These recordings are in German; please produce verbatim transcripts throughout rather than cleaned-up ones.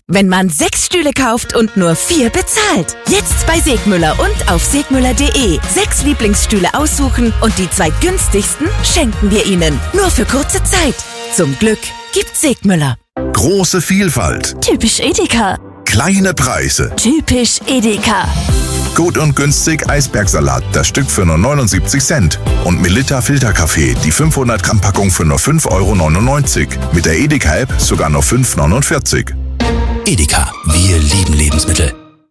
wenn man sechs Stühle kauft und nur vier bezahlt. Jetzt bei Segmüller und auf segmüller punkt de. Sechs Lieblingsstühle aussuchen und die zwei günstigsten schenken wir Ihnen. Nur für kurze Zeit. Zum Glück gibt's Segmüller. Große Vielfalt. Typisch Edeka. Kleine Preise. Typisch Edeka. Gut und günstig Eisbergsalat, das Stück für nur neunundsiebzig Cent. Und Melitta Filterkaffee, die fünfhundert Gramm Packung für nur fünf Euro neunundneunzig. Mit der Edeka-App sogar nur fünf Euro neunundvierzig. Edeka, wir lieben Lebensmittel.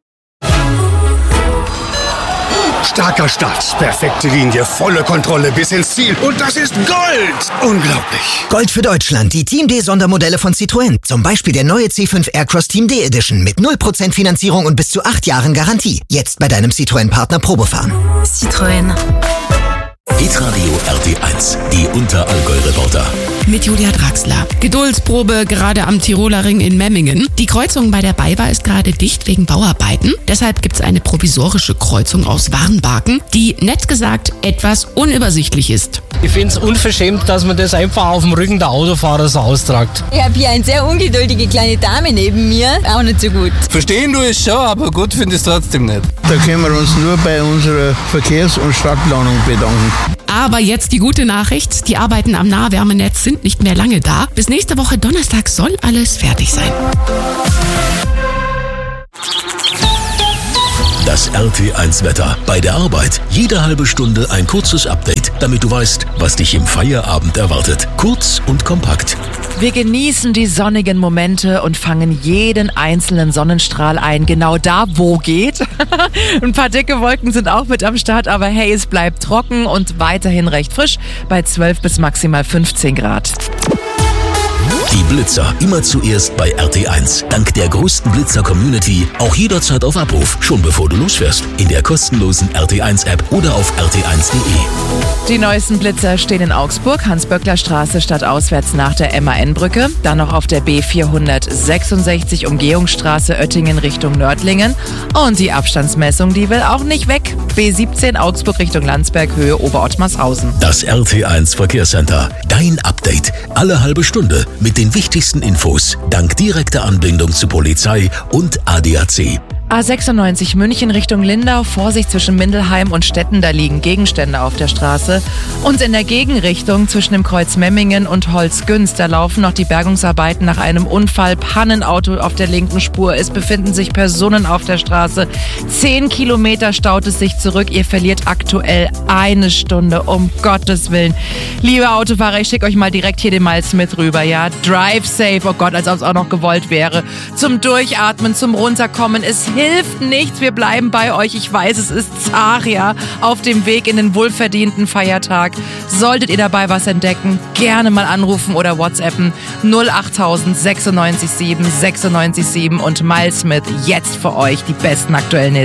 Starker Start, perfekte Linie, volle Kontrolle bis ins Ziel. Und das ist Gold! Unglaublich. Gold für Deutschland, die Team D Sondermodelle von Citroën. Zum Beispiel der neue C fünf Aircross Team D Edition mit null Prozent Finanzierung und bis zu acht Jahren Garantie. Jetzt bei deinem Citroën-Partner Probefahren. Citroën. Hitradio R T eins, die Unterallgäu-Reporter. Mit Julia Draxler. Geduldsprobe gerade am Tiroler Ring in Memmingen. Die Kreuzung bei der BayWa ist gerade dicht wegen Bauarbeiten. Deshalb gibt es eine provisorische Kreuzung aus Warnbarken, die nett gesagt etwas unübersichtlich ist. Ich finde es unverschämt, dass man das einfach auf dem Rücken der Autofahrer so austragt. Ich habe hier eine sehr ungeduldige kleine Dame neben mir. Auch nicht so gut. Verstehen du es schon, aber gut finde ich es trotzdem nicht. Da können wir uns nur bei unserer Verkehrs- und Stadtplanung bedanken. Aber jetzt die gute Nachricht. Die Arbeiten am Nahwärmenetz sind nicht mehr lange da. Bis nächste Woche Donnerstag soll alles fertig sein. Das R T eins Wetter. Bei der Arbeit jede halbe Stunde ein kurzes Update, damit du weißt, was dich im Feierabend erwartet. Kurz und kompakt. Wir genießen die sonnigen Momente und fangen jeden einzelnen Sonnenstrahl ein, genau da, wo geht. Ein paar dicke Wolken sind auch mit am Start, aber hey, es bleibt trocken und weiterhin recht frisch bei zwölf bis maximal fünfzehn Grad. Die Blitzer immer zuerst bei R T eins. Dank der größten Blitzer-Community auch jederzeit auf Abruf, schon bevor du losfährst. In der kostenlosen R T eins App oder auf r t eins punkt de. Die neuesten Blitzer stehen in Augsburg, Hans-Böckler-Straße stadtauswärts nach der M A N-Brücke, dann noch auf der B vierhundertsechsundsechzig Umgehungsstraße Oettingen Richtung Nördlingen und die Abstandsmessung, die will auch nicht weg. B siebzehn Augsburg Richtung Landsberg, Höhe Oberottmarshausen. Das R T eins Verkehrscenter. Dein Update. Alle halbe Stunde mit den wichtigsten Infos. Dank direkter Anbindung zu Polizei und A D A C. A sechsundneunzig München Richtung Lindau, Vorsicht zwischen Mindelheim und Stetten, da liegen Gegenstände auf der Straße. Und in der Gegenrichtung zwischen dem Kreuz Memmingen und Holzgünz, da laufen noch die Bergungsarbeiten nach einem Unfall. Pannenauto auf der linken Spur, es befinden sich Personen auf der Straße. Zehn Kilometer staut es sich zurück, ihr verliert aktuell eine Stunde, um Gottes Willen. Liebe Autofahrer, ich schicke euch mal direkt hier den Miles Smith rüber, ja. Drive safe, oh Gott, als ob es auch noch gewollt wäre. Zum Durchatmen, zum Runterkommen, es hilft nichts, wir bleiben bei euch. Ich weiß, es ist zart, ja, auf dem Weg in den wohlverdienten Feiertag. Solltet ihr dabei was entdecken, gerne mal anrufen oder WhatsAppen null achttausend sechsundneunzig sieben sechsundneunzig sieben und Miles Smith jetzt für euch die besten aktuellen Hits.